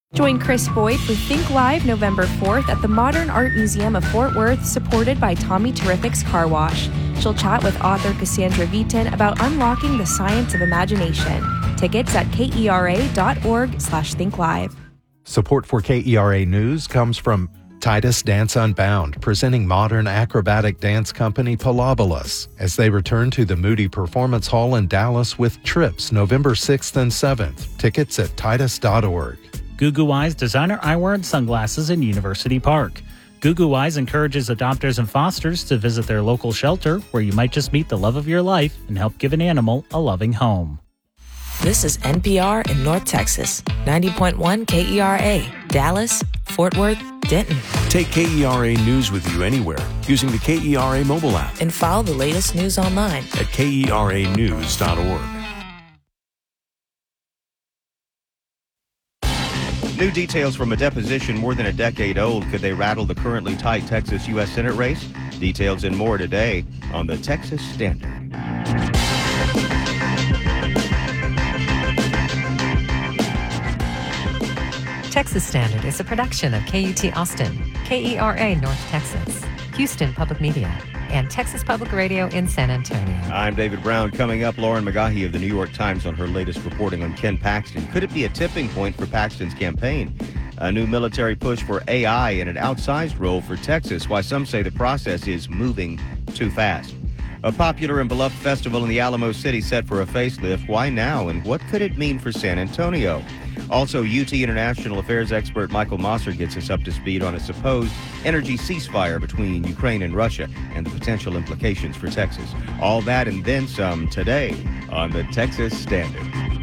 Join Chris Boyd for Think Live November 4th at the Modern Art Museum of Fort Worth, supported by Tommy Terrific's Car Wash. She'll chat with author Cassandra Viton about unlocking the science of imagination. Tickets at kera.org/thinkllive. Support for KERA News comes from Titus Dance Unbound, presenting modern acrobatic dance company Pilobolus as they return to the Moody Performance Hall in Dallas with Trips November 6th and 7th. Tickets at titus.org. Goo Goo Eyes designer eyewear and sunglasses in University Park. Goo Goo Eyes encourages adopters and fosters to visit their local shelter, where you might just meet the love of your life and help give an animal a loving home. This is NPR in North Texas, 90.1 KERA, Dallas, Fort Worth, Denton. Take KERA News with you anywhere using the KERA mobile app. And follow the latest news online at KERAnews.org. New details from a deposition more than a decade old. Could they rattle the currently tight Texas U.S. Senate race? Details and more today on the Texas Standard. Texas Standard is a production of KUT Austin, KERA North Texas, Houston Public Media, and Texas Public Radio in San Antonio. I'm David Brown. Coming up, Lauren McGahee of the New York Times on her latest reporting on Ken Paxton. Could it be a tipping point for Paxton's campaign? A new military push for AI and an outsized role for Texas, why some say the process is moving too fast. A popular and beloved festival in the Alamo City set for a facelift. Why now, and what could it mean for San Antonio? Also, UT International Affairs expert Michael Mosser gets us up to speed on a supposed energy ceasefire between Ukraine and Russia and the potential implications for Texas. All that and then some today on the Texas Standard.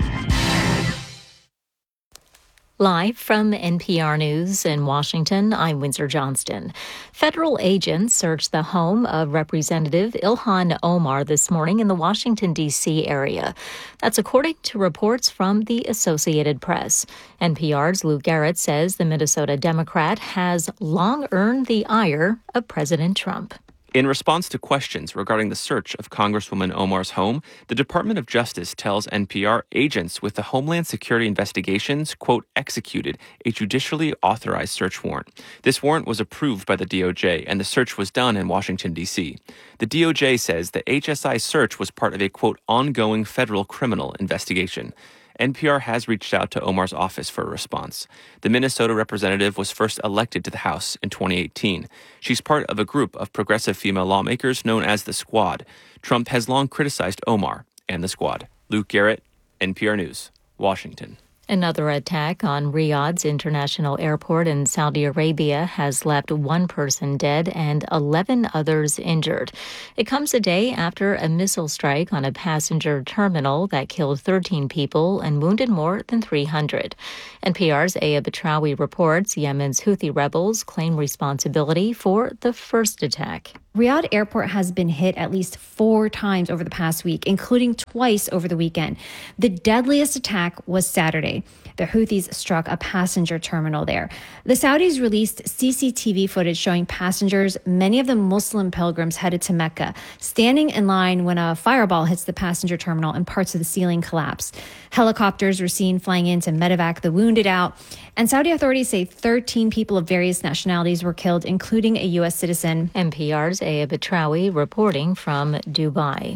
Live from NPR News in Washington, I'm Windsor Johnston. Federal agents searched the home of Representative Ilhan Omar this morning in the Washington, D.C. area. That's according to reports from the Associated Press. NPR's Lou Garrett says the Minnesota Democrat has long earned the ire of President Trump. In response to questions regarding the search of Congresswoman Omar's home, the Department of Justice tells NPR agents with the Homeland Security Investigations, quote, executed a judicially authorized search warrant. This warrant was approved by the DOJ, and the search was done in Washington, D.C. The DOJ says the HSI search was part of a, quote, ongoing federal criminal investigation. NPR has reached out to Omar's office for a response. The Minnesota representative was first elected to the House in 2018. She's part of a group of progressive female lawmakers known as the Squad. Trump has long criticized Omar and the Squad. Luke Garrett, NPR News, Washington. Another attack on Riyadh's international airport in Saudi Arabia has left one person dead and 11 others injured. It comes a day after a missile strike on a passenger terminal that killed 13 people and wounded more than 300. NPR's Aya Batrawi reports Yemen's Houthi rebels claim responsibility for the first attack. Riyadh Airport has been hit at least 4 times over the past week, including twice over the weekend. The deadliest attack was Saturday. The Houthis struck a passenger terminal there. The Saudis released CCTV footage showing passengers, many of them Muslim pilgrims headed to Mecca, standing in line when a fireball hits the passenger terminal and parts of the ceiling collapse. Helicopters were seen flying in to medevac the wounded out. And Saudi authorities say 13 people of various nationalities were killed, including a U.S. citizen. NPR's Aya Batrawi reporting from Dubai.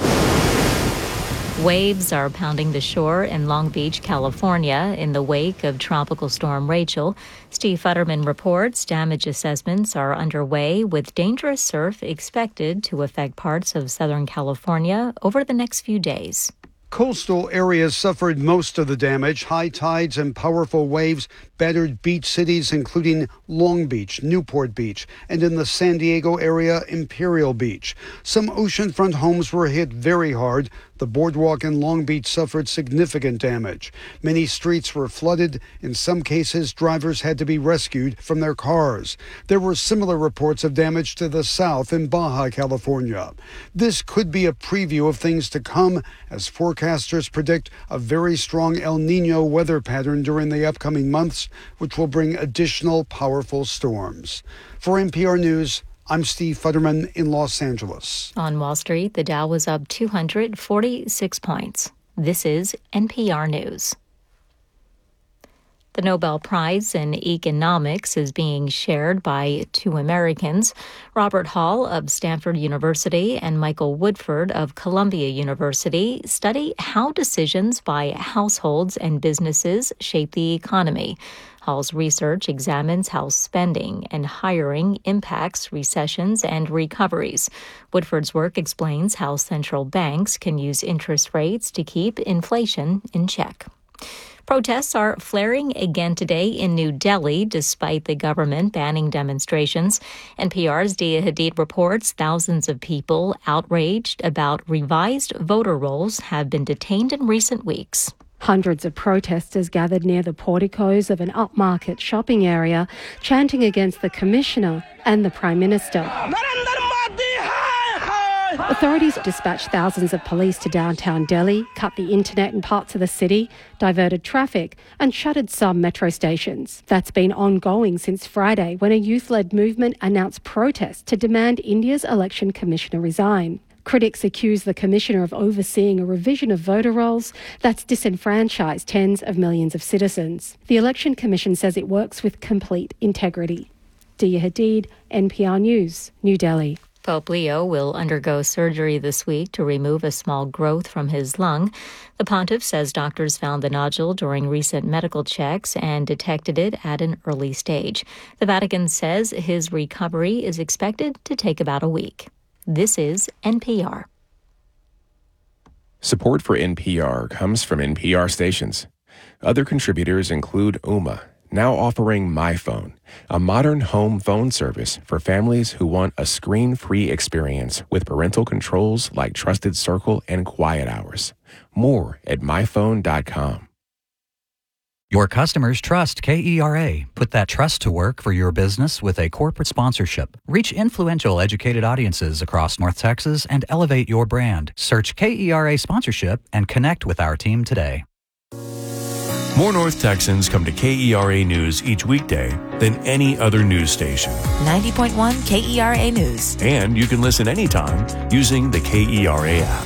Waves are pounding the shore in Long Beach, California, in the wake of Tropical Storm Rachel. Steve Futterman reports damage assessments are underway, with dangerous surf expected to affect parts of Southern California over the next few days. Coastal areas suffered most of the damage. High tides and powerful waves battered beach cities, including Long Beach, Newport Beach, and in the San Diego area, Imperial Beach. Some oceanfront homes were hit very hard. The boardwalk in Long Beach suffered significant damage. Many streets were flooded. In some cases, drivers had to be rescued from their cars. There were similar reports of damage to the south in Baja California. This could be a preview of things to come, as forecasters predict a very strong El Nino weather pattern during the upcoming months, which will bring additional powerful storms. For NPR News, I'm Steve Futterman in Los Angeles. On Wall Street, the Dow was up 246 points. This is NPR News. The Nobel Prize in Economics is being shared by two Americans, Robert Hall of Stanford University and Michael Woodford of Columbia University, study how decisions by households and businesses shape the economy. Hall's research examines how spending and hiring impacts recessions and recoveries. Woodford's work explains how central banks can use interest rates to keep inflation in check. Protests are flaring again today in New Delhi, despite the government banning demonstrations. NPR's Dia Hadid reports thousands of people outraged about revised voter rolls have been detained in recent weeks. Hundreds of protesters gathered near the porticos of an upmarket shopping area, chanting against the commissioner and the Prime Minister. Authorities dispatched thousands of police to downtown Delhi, cut the internet in parts of the city, diverted traffic and shuttered some metro stations. That's been ongoing since Friday, when a youth-led movement announced protests to demand India's election commissioner resign. Critics accuse the commissioner of overseeing a revision of voter rolls that's disenfranchised tens of millions of citizens. The Election Commission says it works with complete integrity. Dia Hadid, NPR News, New Delhi. Pope Leo will undergo surgery this week to remove a small growth from his lung. The pontiff says doctors found the nodule during recent medical checks and detected it at an early stage. The Vatican says his recovery is expected to take about a week. This is NPR. Support for NPR comes from NPR stations. Other contributors include Ooma, now offering MyPhone, a modern home phone service for families who want a screen-free experience with parental controls like Trusted Circle and Quiet Hours. More at myphone.com. Your customers trust KERA. Put that trust to work for your business with a corporate sponsorship. Reach influential, educated audiences across North Texas and elevate your brand. Search KERA sponsorship and connect with our team today. More North Texans come to KERA News each weekday than any other news station. 90.1 KERA News. And you can listen anytime using the KERA app.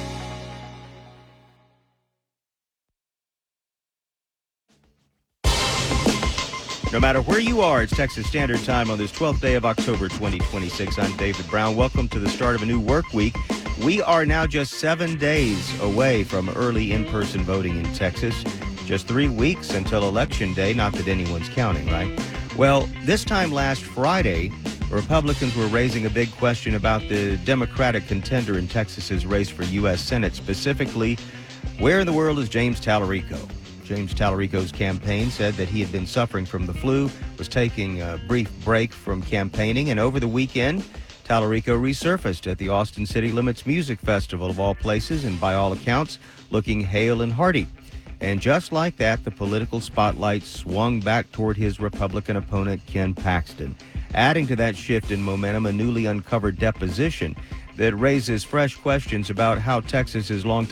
No matter where you are, it's Texas Standard Time on this 12th day of October 2026. I'm David Brown. Welcome to the start of a new work week. We are now just 7 days away from early in-person voting in Texas. Just 3 weeks until Election Day, not that anyone's counting, right? Well, this time last Friday, Republicans were raising a big question about the Democratic contender in Texas's race for U.S. Senate. Specifically, where in the world is James Tallarico? James Tallarico's campaign said that he had been suffering from the flu, was taking a brief break from campaigning, and over the weekend, Tallarico resurfaced at the Austin City Limits Music Festival, of all places, and by all accounts, looking hale and hearty. And just like that, the political spotlight swung back toward his Republican opponent, Ken Paxton. Adding to that shift in momentum, a newly uncovered deposition that raises fresh questions about how Texas's longtime